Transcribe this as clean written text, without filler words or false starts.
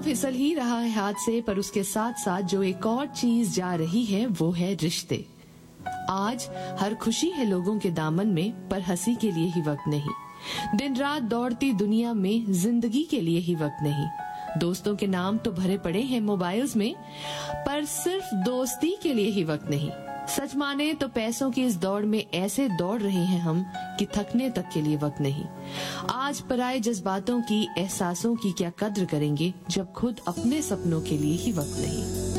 फिसल ही रहा है हाथ से, पर उसके साथ साथ जो एक और चीज जा रही है वो है रिश्ते। आज हर खुशी है लोगों के दामन में, पर हंसी के लिए ही वक्त नहीं। दिन रात दौड़ती दुनिया में जिंदगी के लिए ही वक्त नहीं। दोस्तों के नाम तो भरे पड़े हैं मोबाइल्स में, पर सिर्फ दोस्ती के लिए ही वक्त नहीं। सच माने तो पैसों की इस दौड़ में ऐसे दौड़ रहे हैं हम कि थकने तक के लिए वक्त नहीं। आज पराए जज्बातों की, एहसासों की क्या कद्र करेंगे जब खुद अपने सपनों के लिए ही वक्त नहीं।